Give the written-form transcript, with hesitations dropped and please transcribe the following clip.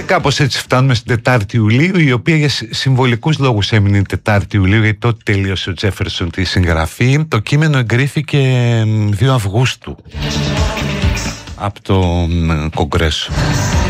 Κάπως έτσι φτάνουμε στην 4η Ιουλίου, η οποία για συμβολικούς λόγους έμεινε η 4η Ιουλίου, γιατί τότε τελείωσε ο Τζέφερσον τη συγγραφή. Το κείμενο εγκρίθηκε 2 Αυγούστου από το Κογκρέσο.